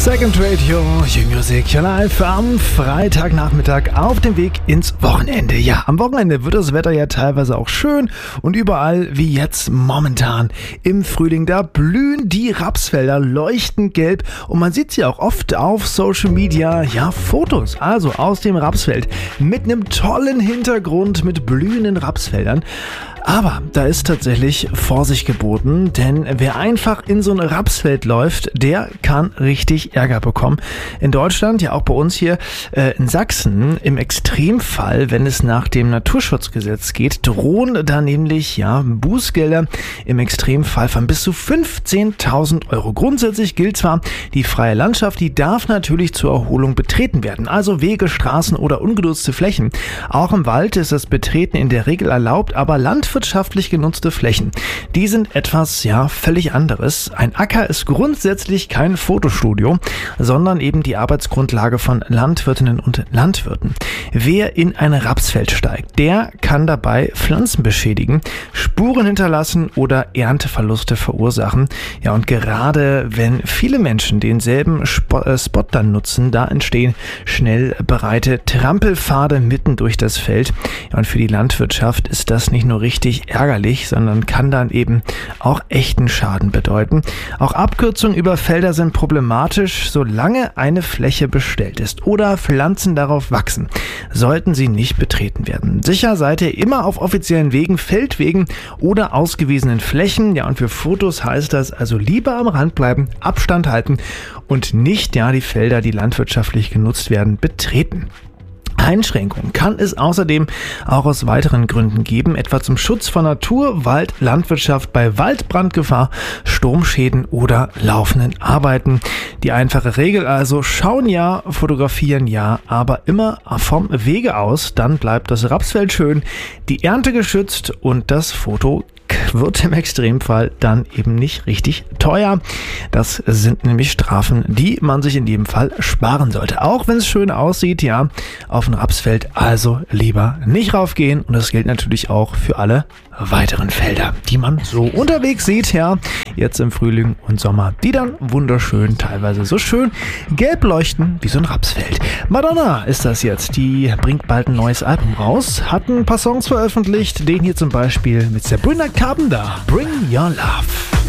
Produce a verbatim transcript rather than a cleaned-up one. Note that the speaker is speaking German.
Second Radio, You Music Your Life am Freitagnachmittag auf dem Weg ins Wochenende. Ja, am Wochenende wird das Wetter ja teilweise auch schön und überall wie jetzt momentan im Frühling, da blühen die Rapsfelder leuchtend gelb und man sieht sie auch oft auf Social Media, ja, Fotos, also aus dem Rapsfeld mit einem tollen Hintergrund mit blühenden Rapsfeldern. Aber da ist tatsächlich Vorsicht geboten, denn wer einfach in so ein Rapsfeld läuft, der kann richtig Ärger bekommen. In Deutschland, ja auch bei uns hier äh, in Sachsen, im Extremfall, wenn es nach dem Naturschutzgesetz geht, drohen da nämlich ja Bußgelder im Extremfall von bis zu fünfzehntausend Euro. Grundsätzlich gilt zwar, die freie Landschaft, die darf natürlich zur Erholung betreten werden, also Wege, Straßen oder ungenutzte Flächen. Auch im Wald ist das Betreten in der Regel erlaubt, aber Landwirtschaft wirtschaftlich genutzte Flächen, die sind etwas, ja, völlig anderes. Ein Acker ist grundsätzlich kein Fotostudio, sondern eben die Arbeitsgrundlage von Landwirtinnen und Landwirten. Wer in ein Rapsfeld steigt, der kann dabei Pflanzen beschädigen, Spuren hinterlassen oder Ernteverluste verursachen. Ja, und gerade wenn viele Menschen denselben Spot dann nutzen, da entstehen schnell breite Trampelpfade mitten durch das Feld. Ja, und für die Landwirtschaft ist das nicht nur richtig ärgerlich, sondern kann dann eben auch echten Schaden bedeuten. Auch Abkürzungen über Felder sind problematisch, solange eine Fläche bestellt ist oder Pflanzen darauf wachsen, sollten sie nicht betreten werden. Sicher seid ihr immer auf offiziellen Wegen, Feldwegen oder ausgewiesenen Flächen. Ja, und für Fotos heißt das also lieber am Rand bleiben, Abstand halten und nicht ja die Felder, die landwirtschaftlich genutzt werden, betreten. Einschränkungen kann es außerdem auch aus weiteren Gründen geben, etwa zum Schutz von Natur, Wald, Landwirtschaft, bei Waldbrandgefahr, Sturmschäden oder laufenden Arbeiten. Die einfache Regel also, schauen ja, fotografieren ja, aber immer vom Wege aus, dann bleibt das Rapsfeld schön, die Ernte geschützt und das Foto wird im Extremfall dann eben nicht richtig teuer. Das sind nämlich Strafen, die man sich in jedem Fall sparen sollte. Auch wenn es schön aussieht, ja, auf ein Rapsfeld, also lieber nicht raufgehen. Und das gilt natürlich auch für alle weiteren Felder, die man so unterwegs sieht, ja, jetzt im Frühling und Sommer, die dann wunderschön, teilweise so schön gelb leuchten wie so ein Rapsfeld. Madonna ist das jetzt, die bringt bald ein neues Album raus, hat ein paar Songs veröffentlicht, den hier zum Beispiel mit Sabrina Carpenter, Bring Your Love.